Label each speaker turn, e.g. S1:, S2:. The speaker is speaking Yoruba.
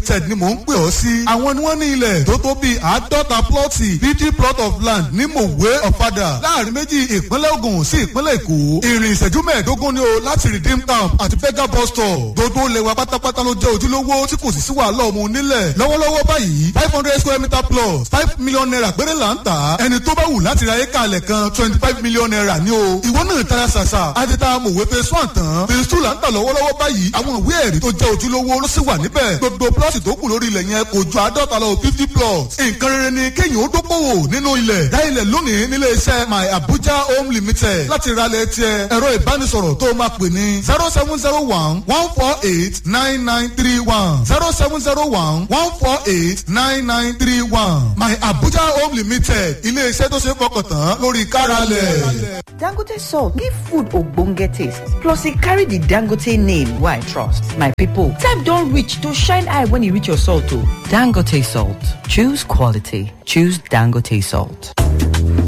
S1: limited ni mò ń pè ọ́ sí. àwọn ni wọ́n ní ilẹ̀ tó tó bíi 50 plọ́ọ̀tì 50 plot of land ní mòwe ọ̀fadà láàrin méjì ìpínlẹ̀ Ògùn sí ìpínlẹ̀ Èkó. ìrìn ìṣẹ́jú mẹ́ẹ̀ẹ́dógún ni o láti redeem camp àti fega bus stop. gbogbo ilẹ̀ wa pátápátá ló jẹ́ ojúlówó tí kò sì sí wàhálà ọmọ onílẹ̀. lọ́wọ́lọ́wọ́ báyìí 500 square meter plus 5 million naira péré là ń tà. ẹni tó bá wù láti ra éka alẹ̀ kan 25 million naira ni o. ìwọ náà tara ṣàṣà àti ta mòwe phase 1 tán phase 2 là ń tà lọ́wọ́lọ́wọ́ báyìí. àwọn ìwé ẹ̀rí tó jẹ́ ojúlówó ló sì wà níbẹ̀. gbogbo plọ́ọ̀tì tó kù lórí ilẹ̀ yẹn kò ju 50 lọ 50 plots. nǹkan rere ni kéèyàn ó dókòwò nínú ilẹ̀. dá ilẹ̀ lónìí nílé iṣẹ́ My Abuja Home Limited. láti ra ilẹ̀ tiẹ̀ ẹ̀rọ ìbánisọ̀rọ̀ tó máa pè ní 0701 148 9931 0701 148 9931. My Abuja Home Limited. ilé iṣẹ́ tó ṣe fọkàn tán lórí káralẹ̀.
S2: Dangote salt give food ogbonge taste plus e carry the Dangote name wey I trust. My people, time don reach to shine eye when e reach your salt o. Dangote salt. Choose quality. Choose Dangote salt.